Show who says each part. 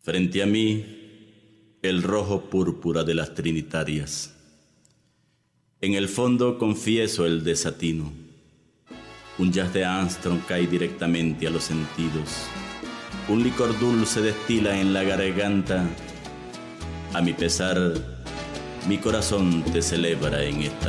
Speaker 1: Frente a mí, el rojo púrpura de las trinitarias. En el fondo confieso el desatino. Un jazz de Armstrong cae directamente a los sentidos. Un licor dulce destila en la garganta. A mi pesar, mi corazón te celebra en esta